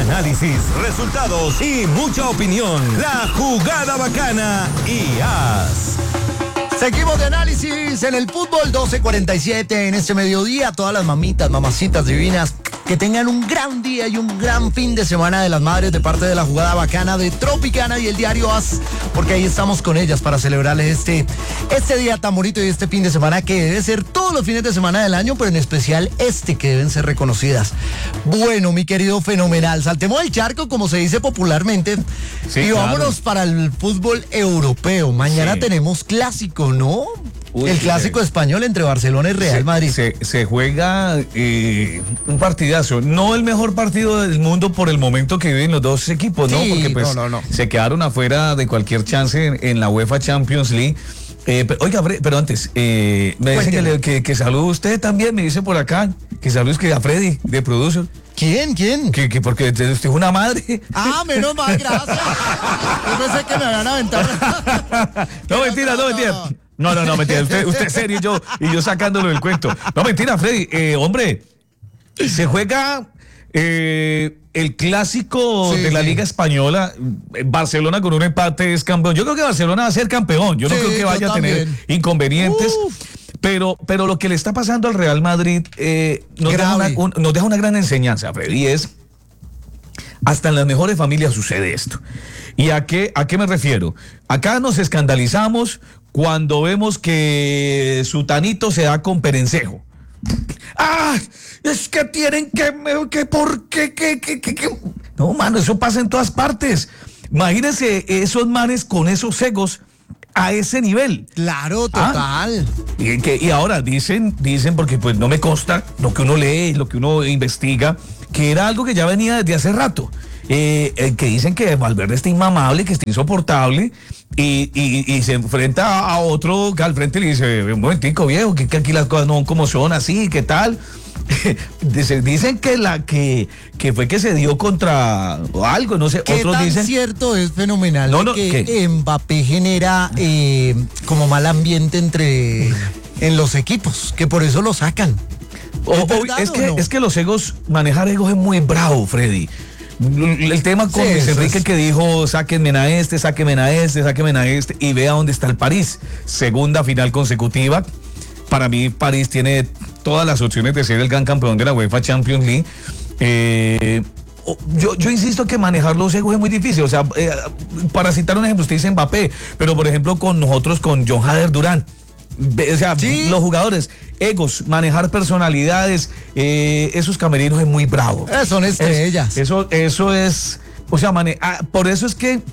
Análisis, resultados y mucha opinión. La jugada bacana y as. Seguimos de análisis en el fútbol 12:47 en este mediodía. Todas las mamitas, mamacitas divinas, que tengan un gran día y un gran fin de semana de las madres de parte de la jugada bacana de Tropicana y el diario AS, porque ahí estamos con ellas para celebrarles este día tan bonito y este fin de semana que debe ser todos los fines de semana del año, pero en especial que deben ser reconocidas. Bueno, mi querido Fenomenal, saltemos el charco, como se dice popularmente, sí, y claro. vámonos para el fútbol europeo. Mañana tenemos clásico, ¿no? El clásico español entre Barcelona y Real Madrid. Se juega un partidazo. No el mejor partido del mundo por el momento que viven los dos equipos, ¿no? Sí, porque pues no. se quedaron afuera de cualquier chance en la UEFA Champions League. Oiga, pero antes, me dicen que salude usted también, me dice por acá, que salude a Freddy, de Producer. ¿Quién? Que porque usted es una madre. Ah, menos mal, gracias. Yo pensé que me habían aventado. No, mentira. No, mentira. Usted es serio y yo sacándolo del cuento. No, mentira, Freddy. Hombre, se juega el clásico de la Liga Española. Barcelona con un empate es campeón. Yo creo que Barcelona va a ser campeón. Yo no creo que vaya a tener inconvenientes. Pero lo que le está pasando al Real Madrid nos deja una gran enseñanza, Freddy, y es, hasta en las mejores familias sucede esto. ¿Y a qué me refiero? Acá nos escandalizamos cuando vemos que Sutanito se da con Perencejo. ¡Ah! Es que tienen ¿por qué? No, mano, eso pasa en todas partes. Imagínense esos manes con esos egos a ese nivel. Claro, total. Y ahora dicen, porque pues no me consta lo que uno lee, lo que uno investiga, que era algo que ya venía desde hace rato. Que dicen que Valverde está inmamable, que está insoportable, y se enfrenta a otro que al frente le dice: un momentico, viejo, que aquí las cosas no como son así, ¿qué tal? Dicen que fue que se dio contra algo, no sé. Otros tan dicen cierto es Fenomenal que Mbappé genera como mal ambiente en los equipos, que por eso lo sacan. Es que los egos, manejar egos es muy bravo, Freddy. El tema con Luis Enrique que dijo: sáquenme a este, y vea dónde está el París. Segunda final consecutiva. Para mí, París tiene todas las opciones de ser el gran campeón de la UEFA Champions League. Yo insisto que manejar los egos es muy difícil. O sea, para citar un ejemplo, usted dice Mbappé, pero por ejemplo con nosotros, con John Hader Durán. O sea, los jugadores, egos, manejar personalidades, esos camerinos es muy bravo. Son estrellas. Eso es, o sea, por eso es que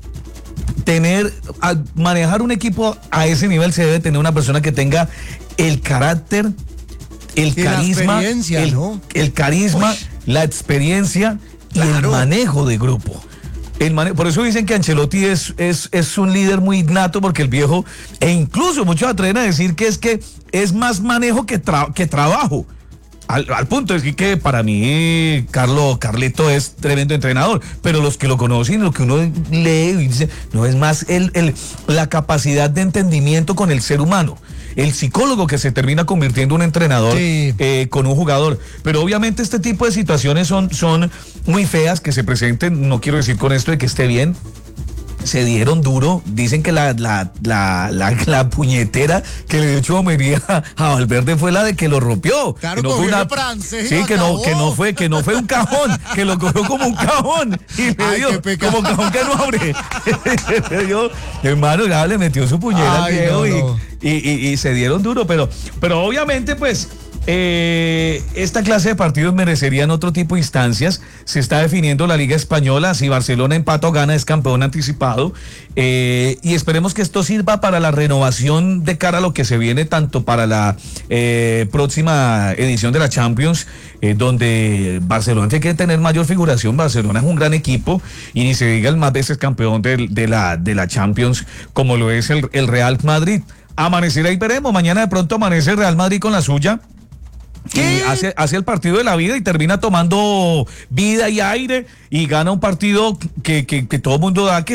manejar un equipo a ese nivel se debe tener una persona que tenga el carácter, el carisma, el carisma, la experiencia y el manejo de grupo. Por eso dicen que Ancelotti es un líder muy innato, porque el viejo, e incluso muchos atreven a decir que es más manejo que trabajo. Al punto es que para mí Carleto es tremendo entrenador, pero los que lo conocen, lo que uno lee y dice, no, es más la capacidad de entendimiento con el ser humano, el psicólogo que se termina convirtiendo en un entrenador con un jugador. Pero obviamente este tipo de situaciones son muy feas que se presenten. No quiero decir con esto de que esté bien. Se dieron duro. Dicen que la puñetera que le dio Chuamería a Valverde fue la de que lo rompió. Claro, que no fue una francés, sí, que no fue un cajón, que lo cogió como un cajón y le dio como cajón que no abre. Le dio, hermano, le metió su puñera al viejo y se dieron duro, pero obviamente pues esta clase de partidos merecerían otro tipo de instancias. Se está definiendo la Liga Española. Si Barcelona empata o gana, es campeón anticipado, y esperemos que esto sirva para la renovación de cara a lo que se viene, tanto para la próxima edición de la Champions, donde Barcelona tiene que tener mayor figuración. Barcelona es un gran equipo, y ni se diga el más veces campeón de la Champions, como lo es el Real Madrid. Amanecerá y veremos. Mañana de pronto amanece el Real Madrid con la suya. Y hace el partido de la vida y termina tomando vida y aire y gana un partido que todo el mundo da que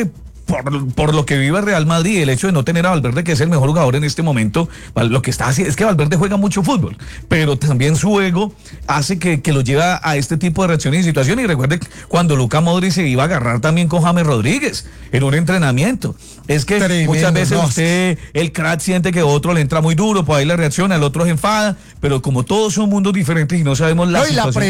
por lo que vive Real Madrid, el hecho de no tener a Valverde, que es el mejor jugador en este momento, lo que está haciendo es que Valverde juega mucho fútbol, pero también su ego hace que lo lleva a este tipo de reacciones y situaciones. Y recuerde cuando Luka Modric se iba a agarrar también con James Rodríguez en un entrenamiento. Es que tremendo, muchas veces usted, el crack, siente que otro le entra muy duro, pues ahí le reacciona, el otro se enfada, pero como todos son mundos diferentes y no sabemos la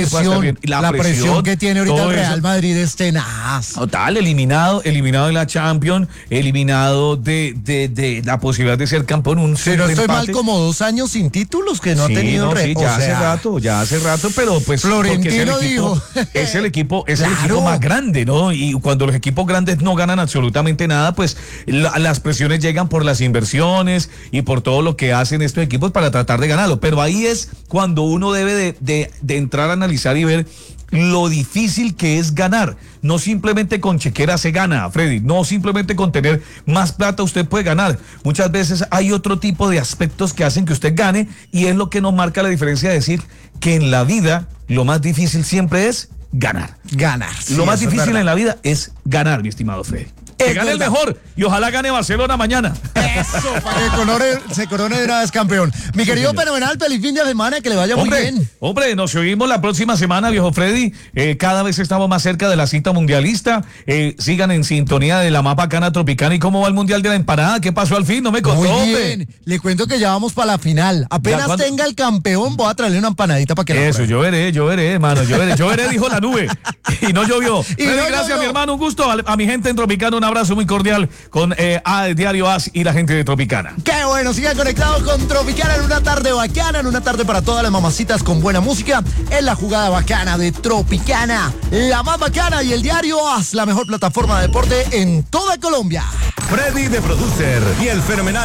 presión que tiene ahorita el Real Madrid es tenaz. Total, eliminado de la Champions, eliminado de la posibilidad de ser campeón. Pero estoy mal, como 2 años sin títulos que no ha tenido ya hace rato, pero pues Florentino dijo es el equipo más grande, ¿no? Y cuando los equipos grandes no ganan absolutamente nada, pues las presiones llegan por las inversiones y por todo lo que hacen estos equipos para tratar de ganarlo. Pero ahí es cuando uno debe de entrar a analizar y ver lo difícil que es ganar. No simplemente con chequera se gana, Freddy. No simplemente con tener más plata usted puede ganar. Muchas veces hay otro tipo de aspectos que hacen que usted gane, y es lo que nos marca la diferencia de decir que en la vida lo más difícil siempre es ganar. Sí, lo más difícil en la vida es ganar, mi estimado Freddy. Que gane el mejor, y ojalá gane Barcelona mañana. Eso, para que se corone de una vez campeón. Mi querido Fenomenal, feliz fin de semana, que le vaya muy bien. Hombre, nos oímos la próxima semana, viejo Freddy. Cada vez estamos más cerca de la cita mundialista. Sigan en sintonía de la más bacana Tropicana. ¿Y cómo va el Mundial de la Empanada? ¿Qué pasó al fin? No me contó. Muy bien, le cuento que ya vamos para la final. Apenas tenga el campeón, voy a traerle una empanadita para que la pruebe. Yo veré, hermano, yo veré, dijo la nube. Y no llovió. Freddy, gracias, mi hermano, un gusto. A mi gente en Tropicana, un abrazo muy cordial con Diario AS y la gente de Tropicana. Qué bueno, sigan conectados con Tropicana en una tarde bacana, en una tarde para todas las mamacitas con buena música. Es la jugada bacana de Tropicana, la más bacana, y el Diario AS, la mejor plataforma de deporte en toda Colombia. Freddy de Producer y el Fenomenal